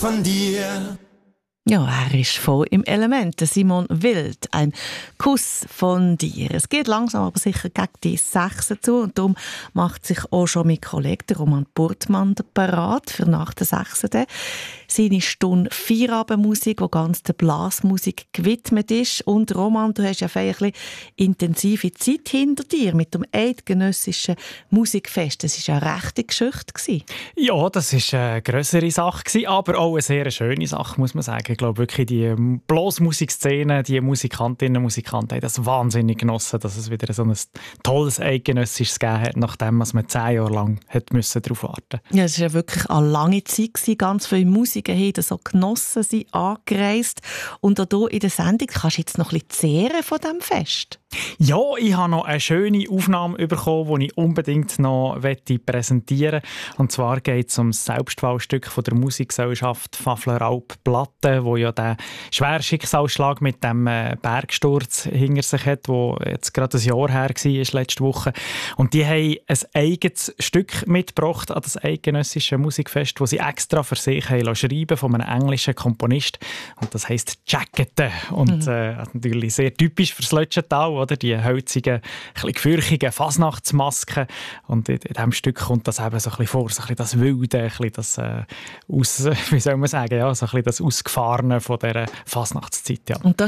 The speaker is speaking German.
von dir. Ja, er ist voll im Element. Simon Wild, ein Kuss von dir. Es geht langsam aber sicher gegen die 6 zu und darum macht sich auch schon mein Kollege Roman Burtmann parat für nach der 6. Seine Stunde Feierabendmusik, die ganz der Blasmusik gewidmet ist. Und Roman, du hast ja ein bisschen intensive Zeit hinter dir mit dem Eidgenössischen Musikfest. Das war ja eine rechte Geschichte. Ja, das war eine grössere Sache, aber auch eine sehr schöne Sache, muss man sagen. Ich glaube wirklich, die Blasmusikszene, die Musikantinnen und Musikanten haben das wahnsinnig genossen, dass es wieder so ein tolles Eidgenössisches gegeben hat, nachdem man 10 Jahre lang darauf warten musste. Ja, es war ja wirklich eine lange Zeit. Ganz viele Musiker haben so genossen, sind angereist. Und auch hier in der Sendung kannst du jetzt noch ein bisschen zehren von diesem Fest. Ja, ich habe noch eine schöne Aufnahme bekommen, die ich unbedingt noch präsentieren möchte. Und zwar geht es um das Selbstwahlstück von der Musikgesellschaft Pfaffleralp Platte, wo ja der schwere Schicksalsschlag mit dem Bergsturz hinter sich hat, der jetzt gerade ein Jahr her war, letzte Woche. Und die haben ein eigenes Stück mitgebracht an das eidgenössische Musikfest, das sie extra für sich haben schreiben von einem englischen Komponist. Und das heisst «Jackete». Und natürlich sehr typisch für das Lötschental, oder? Die hölzigen, ein bisschen gefürchigen Fasnachtsmasken. Und in diesem Stück kommt das eben so ein bisschen vor, so ein bisschen das Wilde, ein bisschen das wie soll man sagen, ja, so ein bisschen das Ausgefahrene von dieser Fasnachtszeit. Ja. Und da